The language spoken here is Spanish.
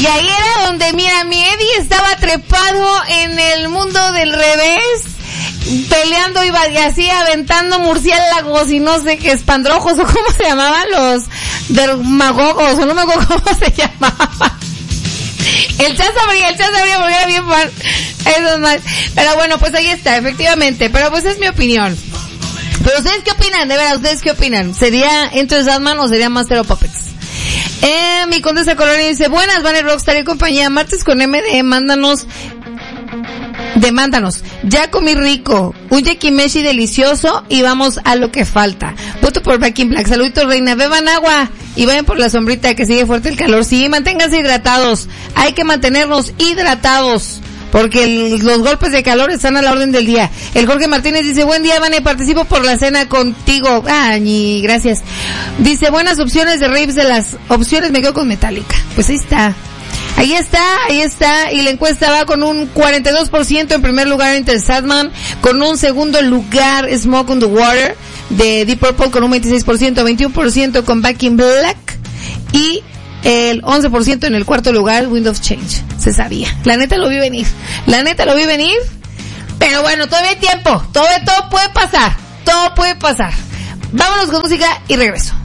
Y ahí era donde, mira, mi Eddie estaba trepado en el mundo del revés, peleando y así aventando murciélagos y no sé qué, espandrojos o cómo se llamaban, los dermagogos, o no me acuerdo cómo se llamaban. El chat sabría porque era bien fan. Eso es más. Pero bueno, pues ahí está, efectivamente. Pero pues es mi opinión. Pero ¿ustedes qué opinan? De verdad, ¿ustedes qué opinan? ¿Sería Enter Sandman o sería Master of Puppets? Mi Condesa Colonia dice, buenas, Banner Rockstar y compañía, martes con MD, demándanos, ya comí rico, un yakimeshi delicioso y vamos a lo que falta. Voto por Back in Black, saluditos reina, beban agua y vayan por la sombrita que sigue fuerte el calor. Sí, manténganse hidratados, hay que mantenernos hidratados, porque los golpes de calor están a la orden del día. El Jorge Martínez dice, buen día, Vane, participo por la cena contigo. Ay, gracias. Dice, buenas opciones de raves, de las opciones me quedo con Metallica. Pues ahí está. Ahí está, y la encuesta va con un 42% en primer lugar Enter Sandman, con un segundo lugar Smoke on the Water de Deep Purple con un 26%, 21% con Back in Black, y el 11% en el cuarto lugar Wind of Change. Se sabía, la neta lo vi venir, pero bueno, todavía hay tiempo, todo puede pasar. Vámonos con música y regreso.